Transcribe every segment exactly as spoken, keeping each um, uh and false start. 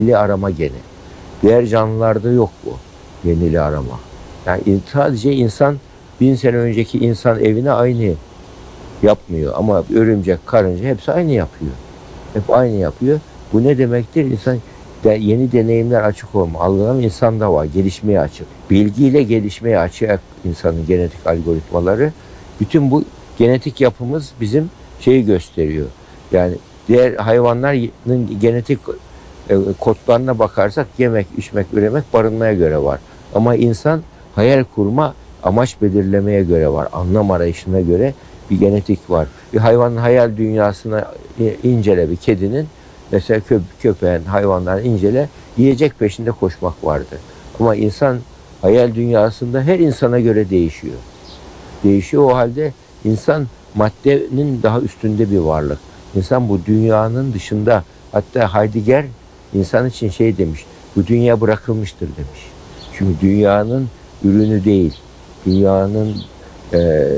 Yenili arama geni. Diğer canlılarda yok bu yenili arama. Yani sadece insan bin sene önceki insan evine aynı yapmıyor ama örümcek, karınca hepsi aynı yapıyor. Hep aynı yapıyor. Bu ne demektir? İnsan de yeni deneyimler açık olma. Algılama insanda var. Gelişmeye açık. Bilgiyle gelişmeye açık insanın genetik algoritmaları. Bütün bu genetik yapımız bizim şeyi gösteriyor. Yani diğer hayvanların genetik e, kodlarına bakarsak yemek, içmek, üremek, barınmaya göre var. Ama insan hayal kurma, amaç belirlemeye göre var. Anlam arayışına göre bir genetik var. Bir hayvanın hayal dünyasına incele, bir kedinin mesela köp köpeğin, hayvanların incele, yiyecek peşinde koşmak vardır. Ama insan hayal dünyasında her insana göre değişiyor. Değişiyor, o halde insan maddenin daha üstünde bir varlık. İnsan bu dünyanın dışında, hatta Heidegger insan için şey demiş, bu dünya bırakılmıştır demiş. Çünkü dünyanın ürünü değil, dünyanın e, e, e,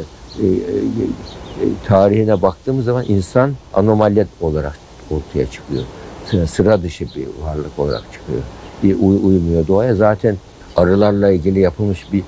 tarihine baktığımız zaman insan anomali olarak ortaya çıkıyor. Sıra, sıra dışı bir varlık olarak çıkıyor. Bir uy, uymuyor doğaya. Zaten arılarla ilgili yapılmış bir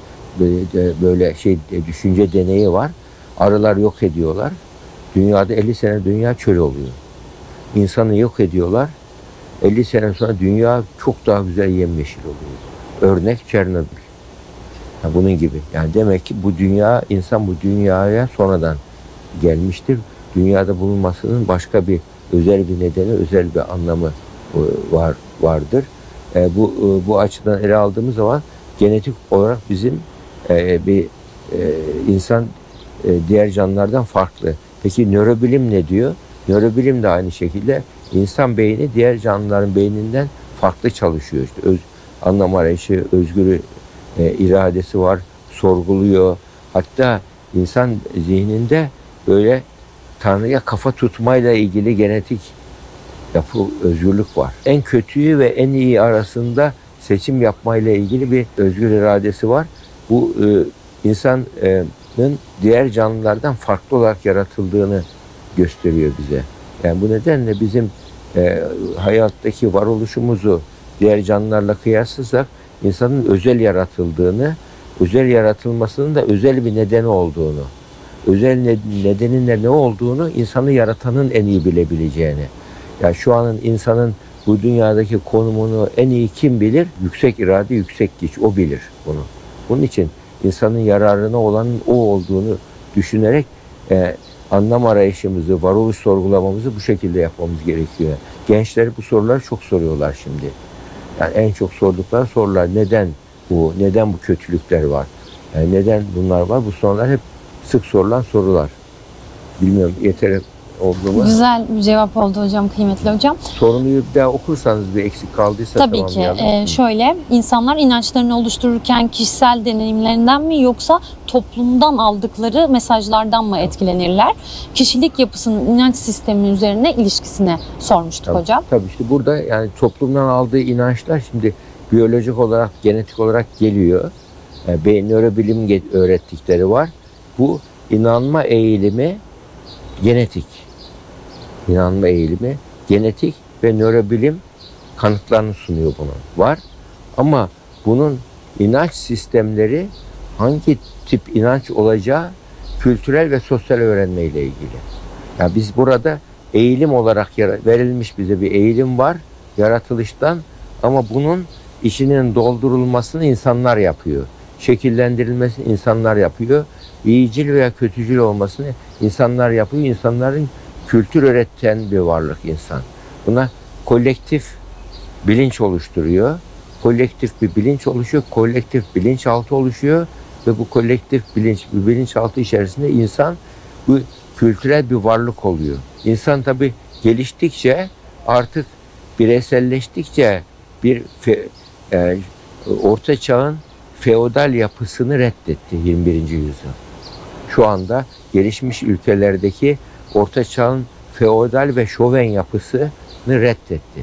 böyle şey düşünce deneyi var. Arılar yok ediyorlar. Dünyada elli sene dünya çöl oluyor. İnsanı yok ediyorlar. elli sene sonra dünya çok daha güzel yemyeşil oluyor. Örnek Çernobil. Yani bunun gibi. Yani demek ki bu dünya, insan bu dünyaya sonradan gelmiştir. Dünyada bulunmasının başka bir özel bir nedeni, özel bir anlamı var vardır. E, bu bu açıdan ele aldığımız zaman genetik olarak bizim e, bir e, insan e, diğer canlılardan farklı. Peki nörobilim ne diyor? Nörobilim de aynı şekilde insan beyni diğer canlıların beyninden farklı çalışıyor. İşte öz, anlam arayışı, özgür e, iradesi var, sorguluyor. Hatta insan zihninde böyle Tanrı'ya kafa tutmayla ilgili genetik yapı, özgürlük var. En kötüyü ve en iyi arasında seçim yapmayla ilgili bir özgür iradesi var. Bu e, insanın diğer canlılardan farklı olarak yaratıldığını gösteriyor bize. Yani bu nedenle bizim e, hayattaki varoluşumuzu diğer canlılarla kıyaslarsak insanın özel yaratıldığını, özel yaratılmasının da özel bir nedeni olduğunu, özel nedenin de ne olduğunu insanı yaratanın en iyi bilebileceğini. Yani şu anın insanın bu dünyadaki konumunu en iyi kim bilir? Yüksek irade, yüksek güç. O bilir bunu. Bunun için insanın yararına olanın o olduğunu düşünerek e, anlam arayışımızı, varoluş sorgulamamızı bu şekilde yapmamız gerekiyor. Gençler bu soruları çok soruyorlar şimdi. Yani en çok sordukları sorular neden bu, neden bu kötülükler var? Yani neden bunlar var? Bu sorular hep sık sorulan sorular. Bilmiyorum yeter oldu mu? Güzel bir cevap oldu hocam, kıymetli hocam. Sorunuyu bir daha okursanız bir eksik kaldıysa Tabii ki. Ee, şöyle, insanlar inançlarını oluştururken kişisel deneyimlerinden mi yoksa toplumdan aldıkları mesajlardan mı etkilenirler? Kişilik yapısının inanç sisteminin üzerine ilişkisine sormuştuk tabii, hocam. Tabii işte burada yani toplumdan aldığı inançlar şimdi biyolojik olarak, genetik olarak geliyor. Yani beyin nörobilim öğrettikleri var. Bu inanma eğilimi genetik. İnanma eğilimi genetik ve nörobilim kanıtlarını sunuyor bunun. Var. Ama bunun inanç sistemleri hangi tip inanç olacağı kültürel ve sosyal öğrenmeyle ilgili. Yani biz burada eğilim olarak verilmiş bize bir eğilim var yaratılıştan ama bunun içinin doldurulmasını insanlar yapıyor. Şekillendirilmesini insanlar yapıyor. İyicil veya kötücül olmasını insanlar yapıyor. İnsanların kültür üreten bir varlık insan. Buna kolektif bilinç oluşturuyor. Kolektif bir bilinç oluşuyor. Kolektif bilinçaltı oluşuyor. Ve bu kolektif bilinç, bu bilinçaltı içerisinde insan bu kültürel bir varlık oluyor. İnsan tabii geliştikçe artık bireyselleştikçe bir fe, e, orta çağın feodal yapısını reddetti yirmi birinci yüzyıl. Şu anda gelişmiş ülkelerdeki orta çağın feodal ve şoven yapısını reddetti.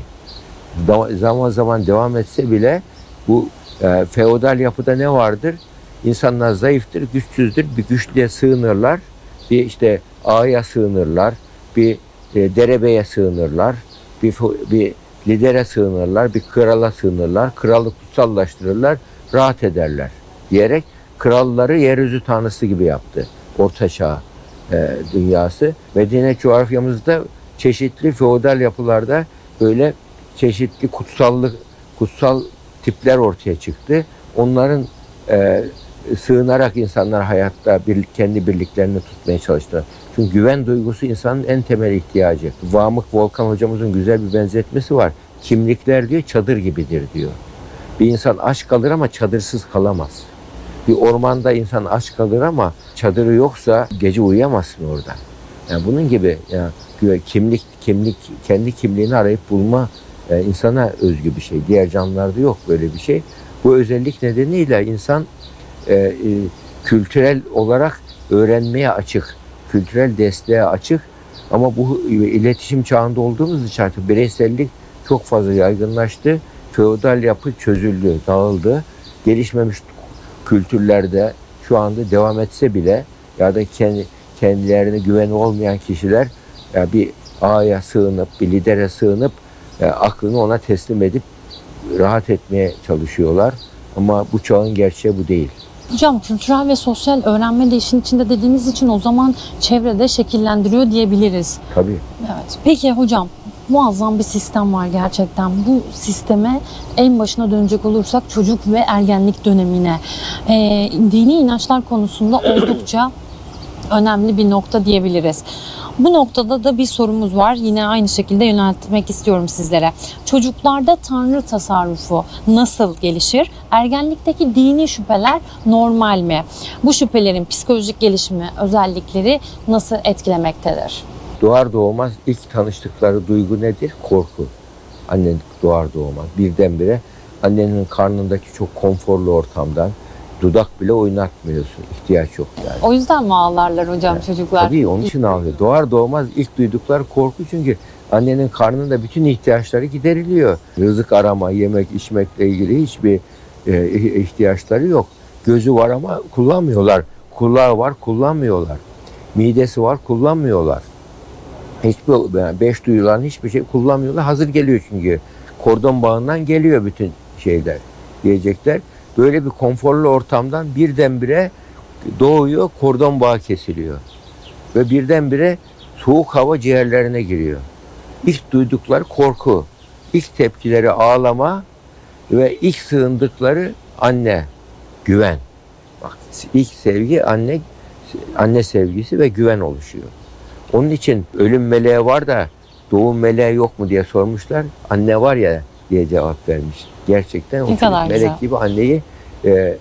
Zaman zaman devam etse bile bu e, feodal yapıda ne vardır? İnsanlar zayıftır, güçsüzdür, bir güçlüye sığınırlar, bir işte ağaya sığınırlar, bir e, derebeye sığınırlar, bir, bir lidere sığınırlar, bir krala sığınırlar, kralı kutsallaştırırlar, rahat ederler diyerek kralları yeryüzü tanrısı gibi yaptı. Orta Çağ e, dünyası. Medine coğrafyamızda çeşitli feodal yapılarda böyle çeşitli kutsallık, kutsal tipler ortaya çıktı. Onların e, sığınarak insanlar hayatta birlik, kendi birliklerini tutmaya çalıştılar. Çünkü güven duygusu insanın en temel ihtiyacı. Vamık Volkan hocamızın güzel bir benzetmesi var. Kimlikler diyor çadır gibidir diyor. Bir insan aç kalır ama çadırsız kalamaz. Bir ormanda insan aç kalır ama çadırı yoksa gece uyuyamazsın orada. Yani bunun gibi yani kimlik, kimlik, kendi kimliğini arayıp bulma e, insana özgü bir şey. Diğer canlılarda yok böyle bir şey. Bu özellik nedeniyle insan e, e, kültürel olarak öğrenmeye açık, kültürel desteğe açık. Ama bu iletişim çağında olduğumuz için artık bireysellik çok fazla yaygınlaştı. Feodal yapı çözüldü, dağıldı. Gelişmemiş kültürlerde şu anda devam etse bile ya da kendi, kendilerine güveni olmayan kişiler ya bir ağaya sığınıp, bir lidere sığınıp e, aklını ona teslim edip rahat etmeye çalışıyorlar. Ama bu çağın gerçeği bu değil. Hocam kültürel ve sosyal öğrenme de işin içinde dediğiniz için o zaman çevrede şekillendiriyor diyebiliriz. Tabii. Evet. Peki hocam, muazzam bir sistem var gerçekten. Bu sisteme en başına dönecek olursak çocuk ve ergenlik dönemine. Ee, dini inançlar konusunda oldukça önemli bir nokta diyebiliriz. Bu noktada da bir sorumuz var. Yine aynı şekilde yöneltmek istiyorum sizlere. Çocuklarda Tanrı tasarrufu nasıl gelişir? Ergenlikteki dini şüpheler normal mi? Bu şüphelerin psikolojik gelişimi, özellikleri nasıl etkilemektedir? Doğar doğmaz ilk tanıştıkları duygu nedir? Korku. Annen doğar doğmaz birdenbire annenin karnındaki çok konforlu ortamdan dudak bile oynatmıyorsun. İhtiyaç yok yani. O yüzden mi ağlarlar hocam Evet, çocuklar? Tabii onun için ağlıyor. Doğar doğmaz ilk duydukları korku çünkü annenin karnında bütün ihtiyaçları gideriliyor. Rızık arama, yemek, içmekle ilgili hiçbir e, ihtiyaçları yok. Gözü var ama kullanmıyorlar. Kulağı var, kullanmıyorlar. Midesi var, kullanmıyorlar. Hiçbir yani beş duyuların hiçbir şey kullanmıyorlar. Hazır geliyor çünkü. Kordon bağından geliyor bütün şeyler, diyecekler. Böyle bir konforlu ortamdan birdenbire doğuyor, kordon bağı kesiliyor. Ve birdenbire soğuk hava ciğerlerine giriyor. İlk duydukları korku, ilk tepkileri ağlama ve ilk sığındıkları anne, güven. Bak, ilk sevgi anne, anne sevgisi ve güven oluşuyor. Onun için ölüm meleği var da doğum meleği yok mu diye sormuşlar. Anne var ya diye cevap vermiş. Gerçekten o çocuk melek güzel. gibi anneyi e, e,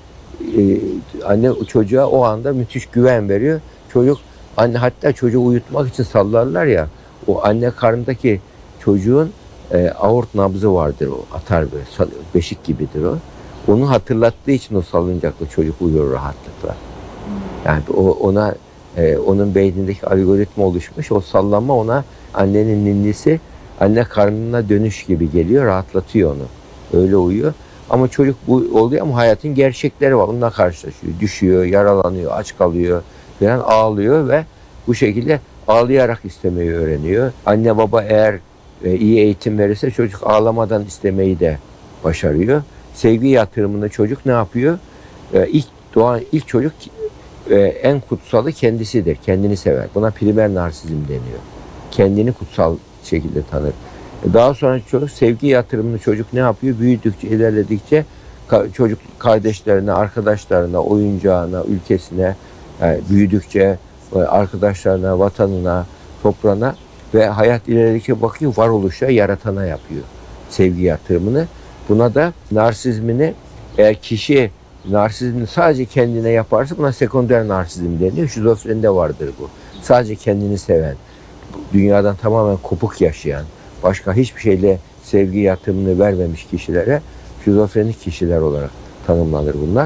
anne çocuğa o anda müthiş güven veriyor. Çocuk anne hatta çocuğu uyutmak için sallarlar ya. O anne karnındaki çocuğun e, aort nabzı vardır o atar böyle beşik gibidir o. Onu hatırlattığı için o salıncaklı çocuk uyuyor rahatlıkla. Yani o ona e, onun beynindeki algoritma oluşmuş. O sallanma ona annenin ninnisi anne karnına dönüş gibi geliyor, rahatlatıyor onu. Öyle uyuyor. Ama çocuk bu oluyor ama hayatın gerçekleri var. Onunla karşılaşıyor. Düşüyor, yaralanıyor, aç kalıyor falan ağlıyor ve bu şekilde ağlayarak istemeyi öğreniyor. Anne baba eğer e, iyi eğitim verirse çocuk ağlamadan istemeyi de başarıyor. Sevgi yatırımında çocuk ne yapıyor? E, ilk doğan ilk çocuk e, en kutsalı kendisidir. Kendini sever. Buna primer narsizm deniyor. Kendini kutsal şekilde tanır. Daha sonra çocuk sevgi yatırımını çocuk ne yapıyor? Büyüdükçe, ilerledikçe çocuk kardeşlerine, arkadaşlarına, oyuncağına, ülkesine, yani büyüdükçe arkadaşlarına, vatanına, toprağına ve hayat ilerledikçe bakıyor varoluşa, yaratana yapıyor sevgi yatırımını. Buna da narsizmini eğer kişi narsizmini sadece kendine yaparsa buna sekonder narsizm deniyor. Şizofrenide vardır bu. Sadece kendini seven, dünyadan tamamen kopuk yaşayan, başka hiçbir şeyle sevgi yatırımını vermemiş kişilere şizofrenik kişiler olarak tanımlanır bunlar.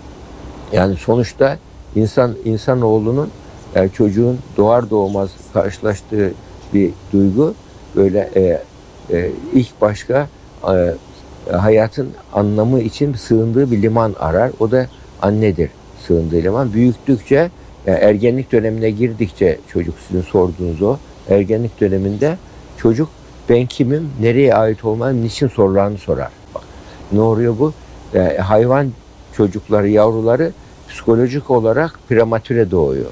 Yani sonuçta insan insanoğlunun yani çocuğun doğar doğmaz karşılaştığı bir duygu böyle e, e, ilk başka e, hayatın anlamı için sığındığı bir liman arar. O da annedir sığındığı liman. Büyüktükçe yani ergenlik dönemine girdikçe çocuk sizin sorduğunuz o ergenlik döneminde çocuk ben kimim, nereye ait olmam, niçin sorularını sorar. Bak, ne oluyor bu? E, hayvan çocukları, yavruları psikolojik olarak prematüre doğuyor.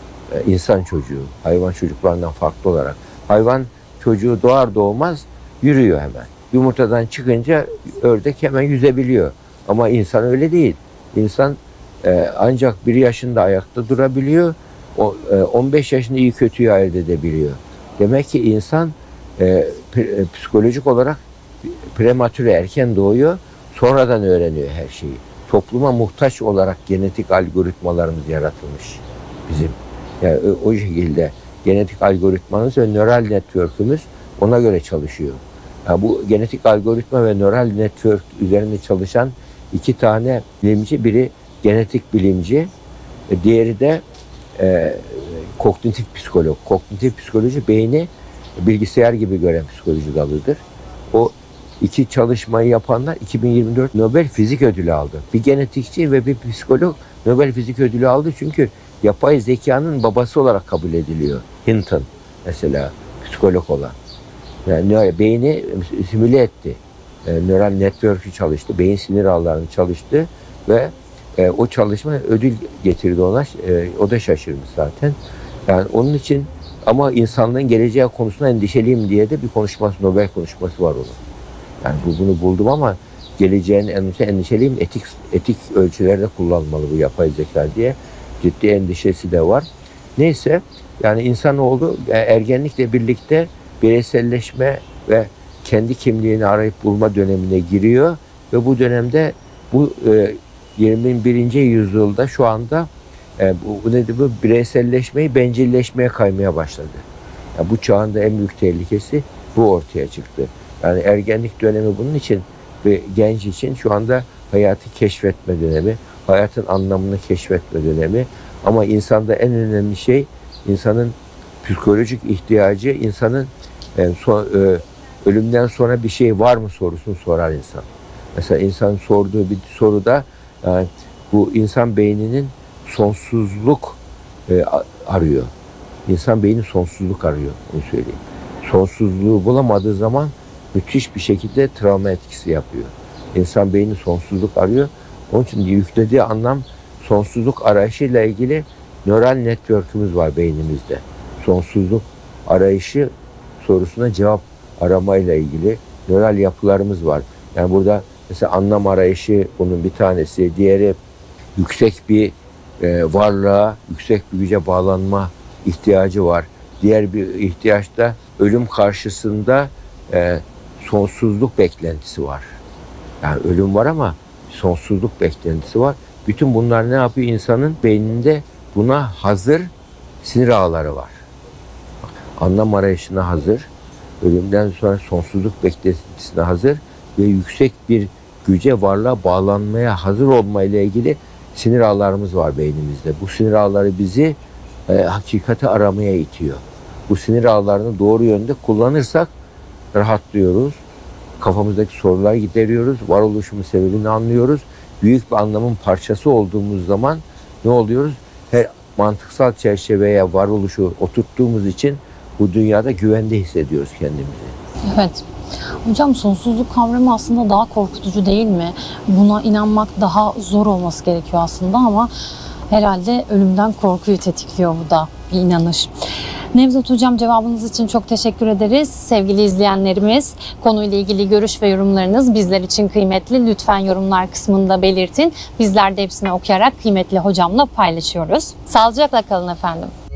E, insan çocuğu, hayvan çocuklarından farklı olarak. Hayvan çocuğu doğar doğmaz yürüyor hemen. Yumurtadan çıkınca ördek hemen yüzebiliyor. Ama insan öyle değil. İnsan e, ancak bir yaşında ayakta durabiliyor. O, e, on beş yaşında iyi kötüyü ayırt edebiliyor. Demek ki insan e, p- psikolojik olarak prematüre erken doğuyor. Sonradan öğreniyor her şeyi. Topluma muhtaç olarak genetik algoritmalarımız yaratılmış bizim. Yani o, o şekilde genetik algoritmanız ve nöral network'ümüz ona göre çalışıyor. Yani bu genetik algoritma ve nöral network üzerinde çalışan iki tane bilimci, biri genetik bilimci, diğeri de e, kognitif psikolog. Kognitif psikoloji beyni bilgisayar gibi gören psikoloji dalıdır. O iki çalışmayı yapanlar iki bin yirmi dört Nobel Fizik Ödülü aldı. Bir genetikçi ve bir psikolog Nobel Fizik Ödülü aldı çünkü yapay zekanın babası olarak kabul ediliyor. Hinton mesela psikolog olan. Yani beyni simüle etti. E, nöral network'ü çalıştı. Beyin sinir ağlarını çalıştı ve e, o çalışma ödül getirdi ona. E, o da şaşırmış zaten. Yani onun için ama insanlığın geleceği konusunda endişeliyim diye de bir konuşması, Nobel konuşması var onun. Yani bu, bunu buldum ama geleceğin endişeliyim, etik etik ölçülerde kullanılmalı bu yapay zeka diye ciddi endişesi de var. Neyse yani insanoğlu ergenlikle birlikte bireyselleşme ve kendi kimliğini arayıp bulma dönemine giriyor ve bu dönemde bu e, yirmi birinci yüzyılda şu anda e, bu, bu nedir bu bireyselleşmeyi bencilleşmeye kaymaya başladı. Yani bu çağın da en büyük tehlikesi bu ortaya çıktı. Yani ergenlik dönemi bunun için ve genç için şu anda hayatı keşfetme dönemi, hayatın anlamını keşfetme dönemi. Ama insanda en önemli şey insanın psikolojik ihtiyacı, insanın yani son, e, ölümden sonra bir şey var mı sorusunu sorar insan. Mesela insan sorduğu bir soruda yani bu insan beyninin sonsuzluk e, arıyor. İnsan beyni sonsuzluk arıyor, onu söyleyeyim. Sonsuzluğu bulamadığı zaman müthiş bir şekilde travma etkisi yapıyor. İnsan beyni sonsuzluk arıyor. Onun için yüklediği anlam sonsuzluk arayışıyla ilgili nöral network'ümüz var beynimizde. Sonsuzluk arayışı sorusuna cevap aramayla ilgili nöral yapılarımız var. Yani burada mesela anlam arayışı bunun bir tanesi, diğeri yüksek bir e, varlığa, yüksek bir güce bağlanma ihtiyacı var. Diğer bir ihtiyaç da ölüm karşısında e, sonsuzluk beklentisi var. Yani ölüm var ama sonsuzluk beklentisi var. Bütün bunlar ne yapıyor? İnsanın beyninde buna hazır sinir ağları var. Anlam arayışına hazır, ölümden sonra sonsuzluk beklentisine hazır ve yüksek bir güce, varlığa bağlanmaya hazır olmayla ilgili sinir ağlarımız var beynimizde. Bu sinir ağları bizi e, hakikati aramaya itiyor. Bu sinir ağlarını doğru yönde kullanırsak rahatlıyoruz. Kafamızdaki soruları gideriyoruz. Varoluşumuz sebebini anlıyoruz. Büyük bir anlamın parçası olduğumuz zaman ne oluyoruz? Her mantıksal çerçeveye varoluşu oturttuğumuz için bu dünyada güvende hissediyoruz kendimizi. Evet. Hocam sonsuzluk kavramı aslında daha korkutucu değil mi? Buna inanmak daha zor olması gerekiyor aslında ama herhalde ölümden korkuyu tetikliyor bu da bir inanış. Nevzat Hocam cevabınız için çok teşekkür ederiz. Sevgili izleyenlerimiz konuyla ilgili görüş ve yorumlarınız bizler için kıymetli. Lütfen yorumlar kısmında belirtin. Bizler de hepsini okuyarak kıymetli hocamla paylaşıyoruz. Sağlıcakla kalın efendim.